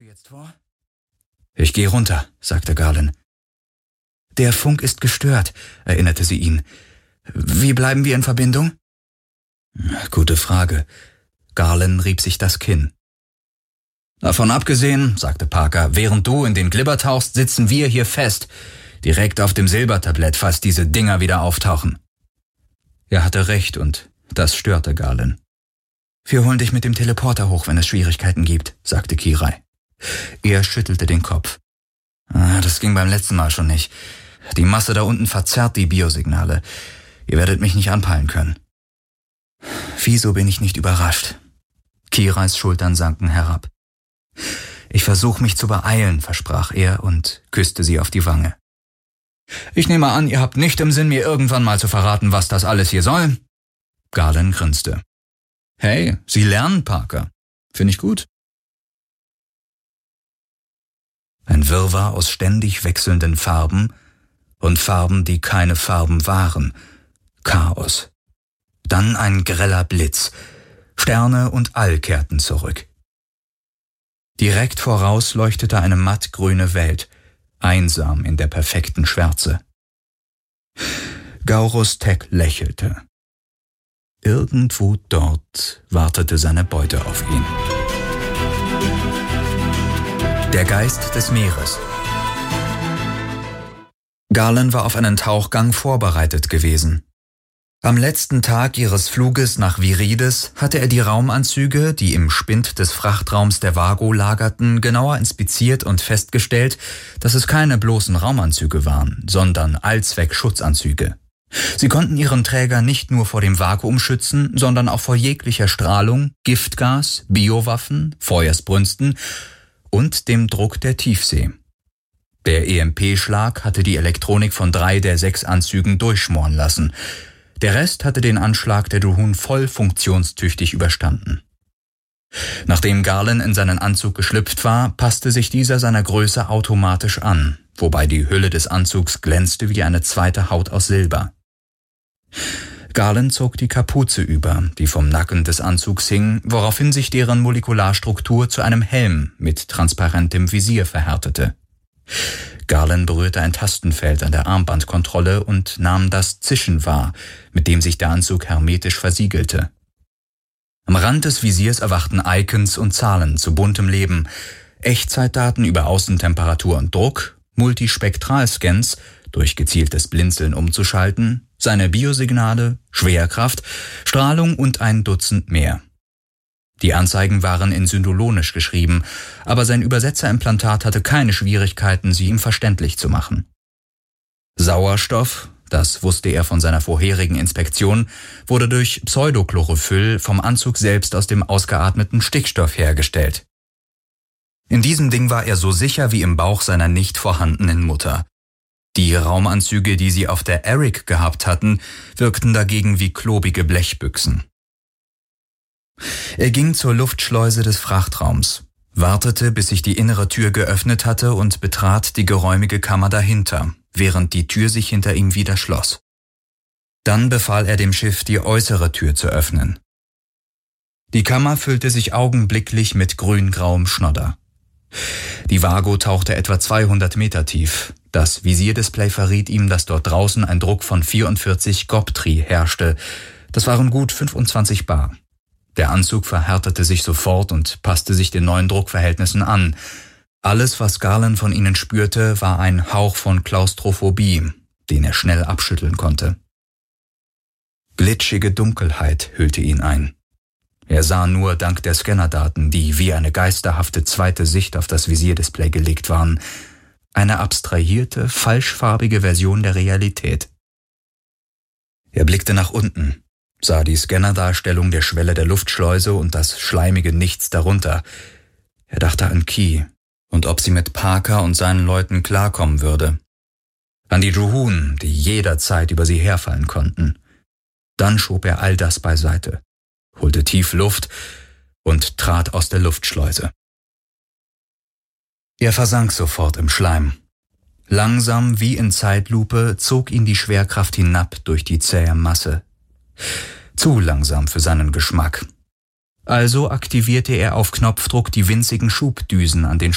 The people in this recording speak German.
jetzt vor? Ich gehe runter, sagte Garland. Der Funk ist gestört, erinnerte sie ihn. Wie bleiben wir in Verbindung? Gute Frage. Garland rieb sich das Kinn. Davon abgesehen, sagte Parker, während du in den Glibber tauchst, sitzen wir hier fest, direkt auf dem Silbertablett, falls diese Dinger wieder auftauchen. Er hatte recht und das störte Garland. Wir holen dich mit dem Teleporter hoch, wenn es Schwierigkeiten gibt, sagte Kirai. Er schüttelte den Kopf. Das ging beim letzten Mal schon nicht. Die Masse da unten verzerrt die Biosignale. Ihr werdet mich nicht anpeilen können. Wieso bin ich nicht überrascht? Kirais Schultern sanken herab. Ich versuche mich zu beeilen, versprach er und küsste sie auf die Wange. Ich nehme an, ihr habt nicht im Sinn, mir irgendwann mal zu verraten, was das alles hier soll? Garland grinste. Hey, Sie lernen, Parker. Finde ich gut. Ein Wirrwarr aus ständig wechselnden Farben und Farben, die keine Farben waren. Chaos. Dann ein greller Blitz. Sterne und All kehrten zurück. Direkt voraus leuchtete eine mattgrüne Welt, einsam in der perfekten Schwärze. Gaurus Tech lächelte. Irgendwo dort wartete seine Beute auf ihn. Der Geist des Meeres. Garland war auf einen Tauchgang vorbereitet gewesen. Am letzten Tag ihres Fluges nach Virides hatte er die Raumanzüge, die im Spind des Frachtraums der Vago lagerten, genauer inspiziert und festgestellt, dass es keine bloßen Raumanzüge waren, sondern Allzweck-Schutzanzüge. Sie konnten ihren Träger nicht nur vor dem Vakuum schützen, sondern auch vor jeglicher Strahlung, Giftgas, Biowaffen, Feuersbrünsten und dem Druck der Tiefsee. Der EMP-Schlag hatte die Elektronik von 3 der 6 Anzügen durchschmoren lassen. Der Rest hatte den Anschlag der Druhun voll funktionstüchtig überstanden. Nachdem Garland in seinen Anzug geschlüpft war, passte sich dieser seiner Größe automatisch an, wobei die Hülle des Anzugs glänzte wie eine zweite Haut aus Silber. Garland zog die Kapuze über, die vom Nacken des Anzugs hing, woraufhin sich deren Molekularstruktur zu einem Helm mit transparentem Visier verhärtete. Garland berührte ein Tastenfeld an der Armbandkontrolle und nahm das Zischen wahr, mit dem sich der Anzug hermetisch versiegelte. Am Rand des Visiers erwachten Icons und Zahlen zu buntem Leben, Echtzeitdaten über Außentemperatur und Druck, Multispektralscans, durch gezieltes Blinzeln umzuschalten, seine Biosignale, Schwerkraft, Strahlung und ein Dutzend mehr. Die Anzeigen waren in Syndolonisch geschrieben, aber sein Übersetzerimplantat hatte keine Schwierigkeiten, sie ihm verständlich zu machen. Sauerstoff, das wusste er von seiner vorherigen Inspektion, wurde durch Pseudochlorophyll vom Anzug selbst aus dem ausgeatmeten Stickstoff hergestellt. In diesem Ding war er so sicher wie im Bauch seiner nicht vorhandenen Mutter. Die Raumanzüge, die sie auf der Eric gehabt hatten, wirkten dagegen wie klobige Blechbüchsen. Er ging zur Luftschleuse des Frachtraums, wartete, bis sich die innere Tür geöffnet hatte und betrat die geräumige Kammer dahinter, während die Tür sich hinter ihm wieder schloss. Dann befahl er dem Schiff, die äußere Tür zu öffnen. Die Kammer füllte sich augenblicklich mit grün-grauem Schnodder. Die Vago tauchte etwa 200 Meter tief. Das Visierdisplay verriet ihm, dass dort draußen ein Druck von 44 Goptri herrschte. Das waren gut 25 bar. Der Anzug verhärtete sich sofort und passte sich den neuen Druckverhältnissen an. Alles, was Garland von ihnen spürte, war ein Hauch von Klaustrophobie, den er schnell abschütteln konnte. Glitschige Dunkelheit hüllte ihn ein. Er sah nur dank der Scannerdaten, die wie eine geisterhafte zweite Sicht auf das Visierdisplay gelegt waren, eine abstrahierte, falschfarbige Version der Realität. Er blickte nach unten, sah die Scannerdarstellung der Schwelle der Luftschleuse und das schleimige Nichts darunter. Er dachte an Key und ob sie mit Parker und seinen Leuten klarkommen würde. An die Druhun, die jederzeit über sie herfallen konnten. Dann schob er all das beiseite, holte tief Luft und trat aus der Luftschleuse. Er versank sofort im Schleim. Langsam wie in Zeitlupe zog ihn die Schwerkraft hinab durch die zähe Masse. Zu langsam für seinen Geschmack. Also aktivierte er auf Knopfdruck die winzigen Schubdüsen an den